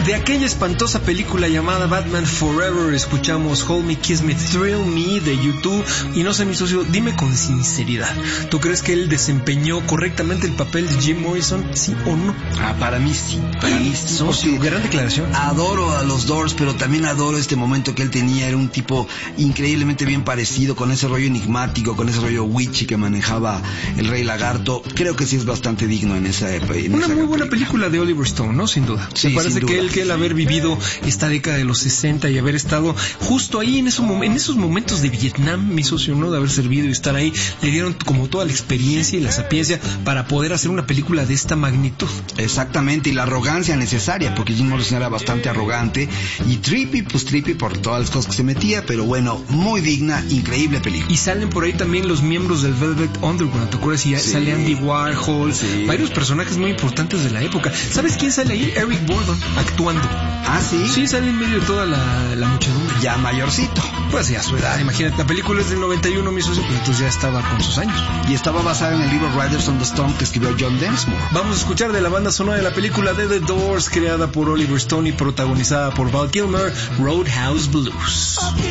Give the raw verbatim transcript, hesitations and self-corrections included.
De aquella espantosa película llamada Batman Forever escuchamos Hold Me, Kiss Me, Thrill Me de YouTube. Y no sé, mi socio, dime con sinceridad, ¿tú crees que él desempeñó correctamente el papel de Jim Morrison, sí o no? Ah, para mí sí, para mí sí. Socio, gran declaración. Adoro a los Doors, pero también adoro este momento que él tenía. Era un tipo increíblemente bien parecido, con ese rollo enigmático, con ese rollo witchy que manejaba el Rey Lagarto. Creo que sí es bastante digno en esa época. Una muy buena película de Oliver Stone, ¿no? Sin duda. Sí, me parece que él, que él haber vivido esta década de los sesenta y haber estado justo ahí en, eso, en esos momentos de Vietnam, mi socio, ¿no? De haber servido y estar ahí, le dieron como toda la experiencia y la sapiencia para poder hacer una película de esta magnitud. Exactamente, y la arrogancia necesaria, porque Jim Morrison era bastante arrogante, y Trippy, pues Trippy por todas las cosas que se metía, pero bueno, muy digna, increíble película. Y salen por ahí también los miembros del Velvet Underground, ¿te acuerdas? Y sí. Sale Andy Warhol, sí. Varios personajes muy importantes de la época. ¿Sabes quién sale ahí? Eric Burdon, actuando. ¿Ah, sí? Sí, sale en medio de toda la, la muchedumbre. Ya mayorcito. Pues ya a su edad, imagínate, la película es del noventa y uno, mi socio, pues entonces ya estaba con sus años. Y estaba basada en el libro Riders on the Storm que escribió John Densmore. Vamos a escuchar de la banda sonora de la película de The Doors, creada por Oliver Stone y protagonizada por Val Kilmer, Roadhouse Blues.